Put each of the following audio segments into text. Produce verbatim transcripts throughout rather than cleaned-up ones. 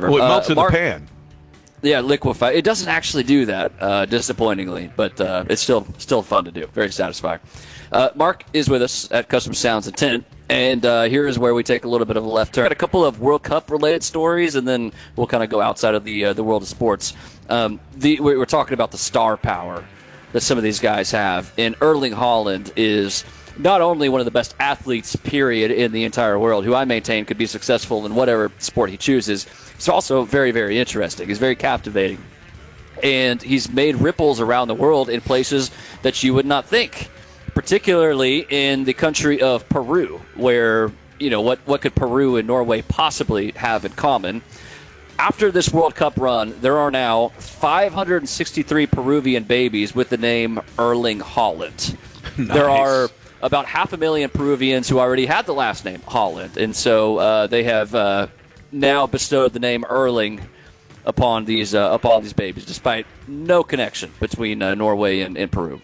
Well, it melts uh, in Mark, the pan. Yeah, liquefy. It doesn't actually do that, uh, disappointingly, but uh, it's still still fun to do. Very satisfying. Uh, Mark is with us at Custom Sounds Intent, and uh, here is where we take a little bit of a left turn. Got a couple of World Cup-related stories, and then we'll kind of go outside of the uh, the world of sports. Um, the, we're talking about the star power that some of these guys have, and Erling Haaland is not only one of the best athletes, period, in the entire world, who I maintain could be successful in whatever sport he chooses. He's also very, very interesting. He's very captivating. And he's made ripples around the world in places that you would not think, particularly in the country of Peru, where, you know, what, what could Peru and Norway possibly have in common? After this World Cup run, there are now five hundred sixty-three Peruvian babies with the name Erling Haaland. Nice. There are about half a million Peruvians who already had the last name Haaland, and so uh, they have uh, now bestowed the name Erling upon these uh, upon these babies, despite no connection between uh, Norway and, and Peru.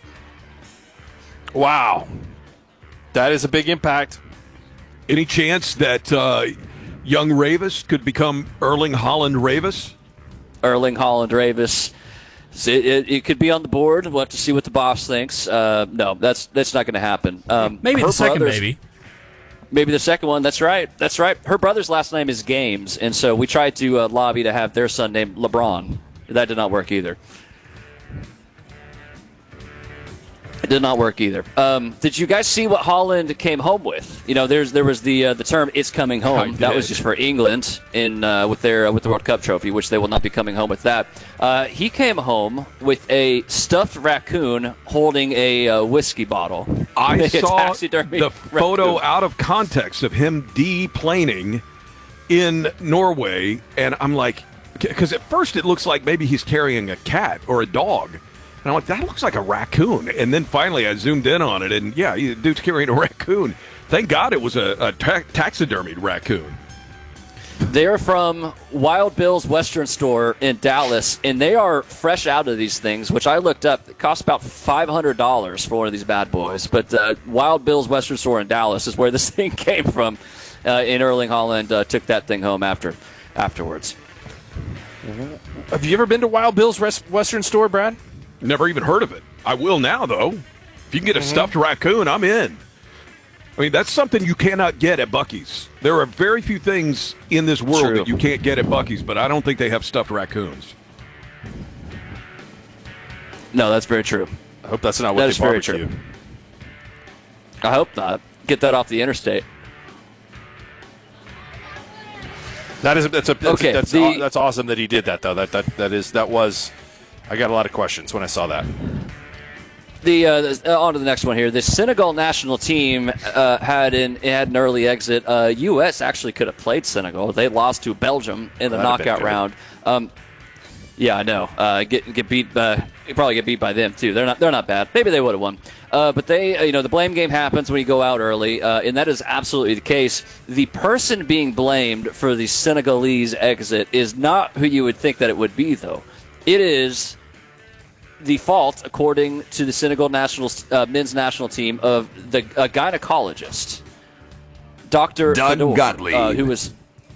Wow, that is a big impact. Any chance that uh, young Ravis could become Erling Haaland Ravis? Erling Haaland Ravis. It, it, it could be on the board. We'll have to see what the boss thinks. Uh, no, that's that's not going to happen. Um, maybe the second baby. Maybe the second one. That's right. That's right. Her brother's last name is Games, and so we tried to uh, lobby to have their son named LeBron. That did not work either. It did not work either. Um, did you guys see what Haaland came home with? You know, there's there was the uh, the term "it's coming home." That was just for England in uh, with their uh, with the World Cup trophy, which they will not be coming home with that. Uh, he came home with a stuffed raccoon holding a uh, whiskey bottle. I saw the photo raccoon. Out of context of him deplaning in Norway, and I'm like, because at first it looks like maybe he's carrying a cat or a dog. And I'm like, that looks like a raccoon. And then finally I zoomed in on it, and yeah, the dude's carrying a raccoon. Thank God it was a, a ta- taxidermied raccoon. They're from Wild Bill's Western Store in Dallas, and they are fresh out of these things, which I looked up. It costs about five hundred dollars for one of these bad boys. But uh, Wild Bill's Western Store in Dallas is where this thing came from. Uh, and Erling Haaland uh, took that thing home after afterwards. Have you ever been to Wild Bill's Western Store, Brad? Never even heard of it. I will now, though. If you can get a mm-hmm. stuffed raccoon, I'm in. I mean, that's something you cannot get at Buc-ee's. There are very few things in this world True. that you can't get at Buc-ee's, but I don't think they have stuffed raccoons. No, that's very true. I hope that's not what that they is very barbecue. true. I hope not. Get that off the interstate. That is that's a that's, okay, that's, the, that's awesome that he did that though. That that that is that was. I got a lot of questions when I saw that. The uh, on to the next one here. The Senegal national team uh, had an had an early exit. Uh, U S actually could have played Senegal. They lost to Belgium in the well, knockout round. Um, yeah, I know. Uh, get get beat. Uh, you probably get beat by them too. They're not they're not bad. Maybe they would have won. Uh, but they, uh, you know, the blame game happens when you go out early, uh, and that is absolutely the case. The person being blamed for the Senegalese exit is not who you would think that it would be, though. It is the fault, according to the Senegal national uh, men's national team, of the a gynecologist, Doctor Doug Fedor, Gottlieb, uh, who was.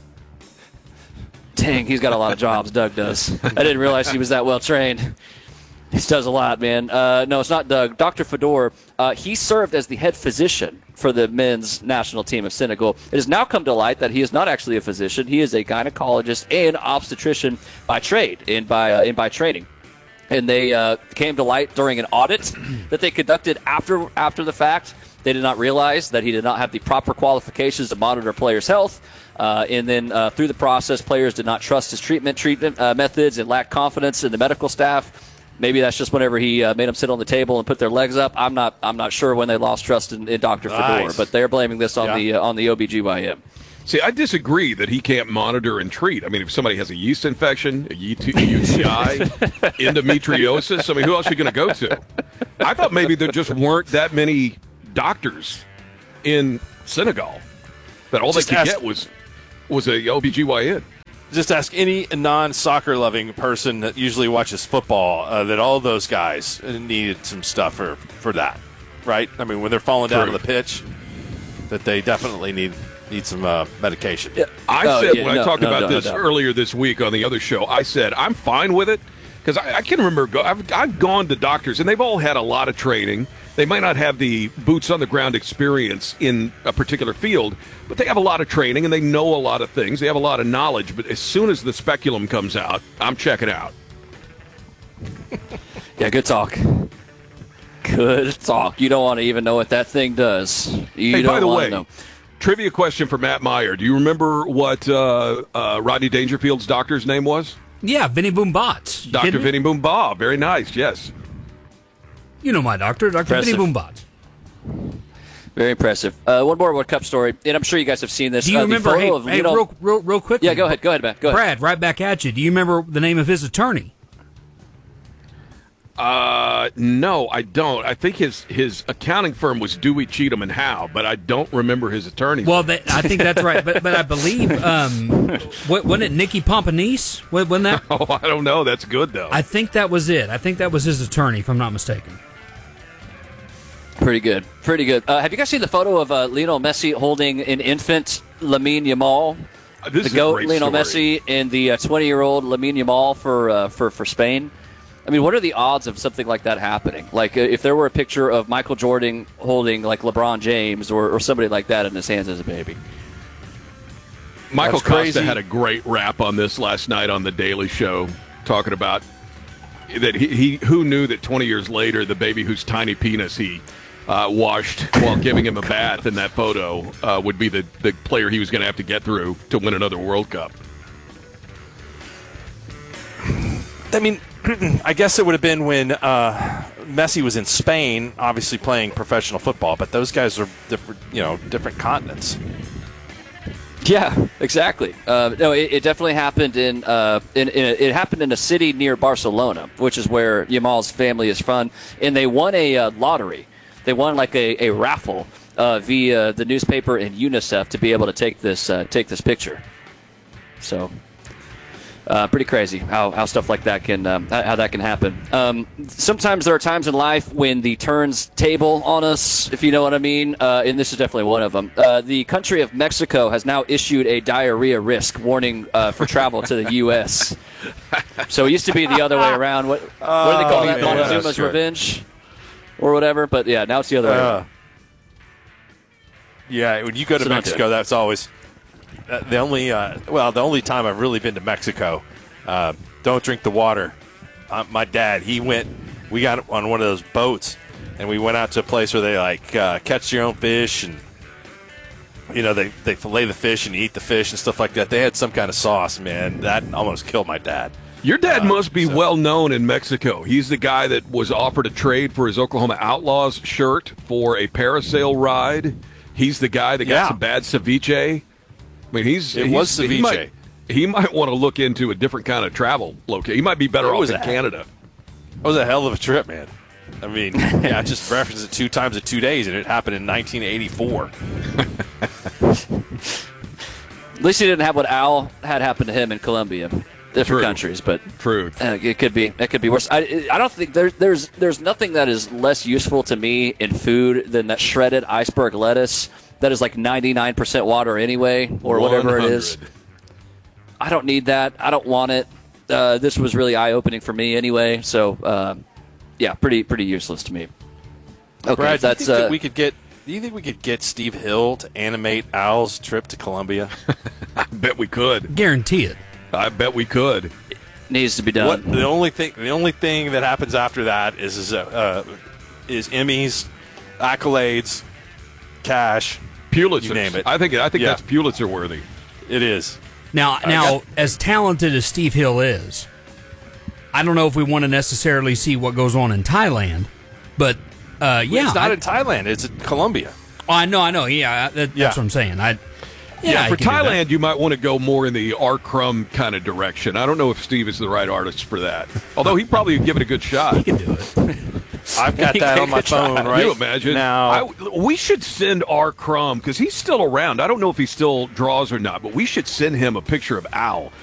Dang, he's got a lot of jobs. Doug does. I didn't realize he was that well trained. He does a lot, man. Uh, no, it's not Doug. Doctor Fedor. Uh, he served as the head physician for the men's national team of Senegal. It has now come to light that he is not actually a physician. He is a gynecologist and obstetrician by trade and by uh, and by training. And they uh, came to light during an audit that they conducted after after the fact. They did not realize that he did not have the proper qualifications to monitor players' health. Uh, and then uh, through the process, players did not trust his treatment treatment uh, methods and lacked confidence in the medical staff. Maybe that's just whenever he uh, made them sit on the table and put their legs up. I'm not I'm not sure when they lost trust in, in Doctor Fedor, nice. but they're blaming this on yeah. the uh, on the O B G Y N. See, I disagree that he can't monitor and treat. I mean, if somebody has a yeast infection, a U T I, endometriosis, I mean, who else are you going to go to? I thought maybe there just weren't that many doctors in Senegal, that all just they could ask, get was was a O B G Y N. Just ask any non-soccer loving person that usually watches football uh, that all those guys needed some stuff for, for that, right? I mean, when they're falling True. down to the pitch, that they definitely need need some uh, medication. Yeah. I Oh, said yeah, when no, I talked no, about no, no this doubt. earlier this week on the other show, I said I'm fine with it because I, I can remember go, I've, I've gone to doctors and they've all had a lot of training. They might not have the boots on the ground experience in a particular field, but they have a lot of training and they know a lot of things. They have a lot of knowledge. But as soon as the speculum comes out, I'm checking out. Yeah, good talk. Good talk. You don't want to even know what that thing does. You Hey, don't by the want way, to know. trivia question for Matt Meyer. Do you remember what uh, uh, Rodney Dangerfield's doctor's name was? Yeah, Vinny Boom Bots. You Doctor kidding me? Vinny Boom Bob. Very nice, yes. You know my doctor, Doctor Vinny Impressive. Boom Bots. Very impressive. Uh, one more World Cup story, and I'm sure you guys have seen this. Do you uh, remember? The Hey, photo of hey Lionel- real, real, real quickly. Yeah, go ahead. Go ahead, Matt. Go ahead. Brad, right back at you. Do you remember the name of his attorney? Uh, no, I don't. I think his his accounting firm was Dewey, Cheatham and Howe, but I don't remember his attorney. Well, that, I think that's right. But but I believe, um, what, wasn't it Nicky Pompanese? Wa- Wasn't that? oh, I don't know. That's good though. I think that was it. I think that was his attorney, if I'm not mistaken. Pretty good. Pretty good. Uh, have you guys seen the photo of uh, Lionel Messi holding an infant Lamine Yamal? Uh, this The is a GOAT, great Lionel story. Messi, and the twenty-year-old Lamine Yamal for, uh, for, for Spain. I mean, what are the odds of something like that happening? Like, uh, if there were a picture of Michael Jordan holding, like, LeBron James or, or somebody like that in his hands as a baby. Michael That's crazy. Costa had a great rap on this last night on the Daily Show, talking about that he, he who knew that twenty years later the baby whose tiny penis he uh, washed while giving him a bath in that photo uh, would be the, the player he was going to have to get through to win another World Cup. I mean, I guess it would have been when uh, Messi was in Spain, obviously playing professional football, but those guys are different, you know, different continents. Yeah, exactly. Uh, no, it, it definitely happened in, uh, in, in a, it happened in a city near Barcelona, which is where Yamal's family is from, and they won a uh, lottery. They won like a, a raffle uh, via the newspaper and UNICEF to be able to take this uh, take this picture. So, uh, pretty crazy how, how stuff like that can um, how, how that can happen. Um, sometimes there are times in life when the turns table on us, if you know what I mean, uh, and this is definitely one of them. Uh, the country of Mexico has now issued a diarrhea risk warning uh, for travel to the U S So it used to be the other way around. What, what do they call Oh, that? man. Montezuma's That's right. revenge, or whatever. But yeah, now it's the other way Uh, around. yeah, when you go to So don't do Mexico, it. that's always uh, the only. Uh, well, the only time I've really been to Mexico. Uh, don't drink the water. Uh, my dad, he went. We got on one of those boats, and we went out to a place where they like uh, catch your own fish, and you know they they fillet the fish and eat the fish and stuff like that. They had some kind of sauce, man. That almost killed my dad. Your dad Uh, must be so- well known in Mexico. He's the guy that was offered a trade for his Oklahoma Outlaws shirt for a parasail ride. He's the guy that got Yeah. some bad ceviche. I mean, he's It he's, was He ceviche. might, he might want to look into a different kind of travel location. He might be better It off was in a- Canada. It was a hell of a trip, man. I mean, yeah, I just referenced it two times in two days, and it happened in nineteen eighty-four. At least he didn't have what Al had happen to him in Colombia. Different True. countries, but True. uh, it could be it could be worse. I I don't think there's there's there's nothing that is less useful to me in food than that shredded iceberg lettuce that is like ninety-nine percent water anyway, or whatever it is. one hundred. I don't need that. I don't want it. Uh, this was really eye opening for me anyway. So uh, yeah, pretty pretty useless to me. Okay, Brad, do you that's think that uh, we could get? Do you think we could get Steve Hill to animate Al's trip to Colombia? I bet we could. Guarantee it. I bet we could. needs to be done. What the only thing? The only thing that happens after that is is, uh, is Emmys, accolades, cash. Pulitzer. You name it. I think I think Yeah. that's Pulitzer worthy. It is. Now, now, as talented as Steve Hill is, I don't know if we want to necessarily see what goes on in Thailand, but uh, yeah, it's not I, in Thailand. It's in Colombia. oh, I know, I know, yeah, that, Yeah. that's what I'm saying. I, yeah, Yeah, I for can do that. Thailand, you might want to go more in the R. Crumb kind of direction. I don't know if Steve is the right artist for that. Although he probably would give it a good shot. he can do it. I've got that on my phone right Can you imagine? now. I, we should send R. Crumb, because he's still around. I don't know if he still draws or not, but we should send him a picture of Al